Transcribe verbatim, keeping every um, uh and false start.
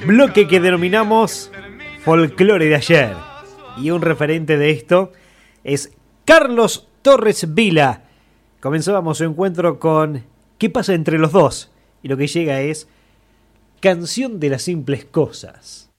Bloque que denominamos Folclore de ayer. Y un referente de esto es Carlos Torres Vila. Comenzábamos su encuentro con ¿Qué pasa entre los dos? Y lo que llega es Canción de las simples cosas.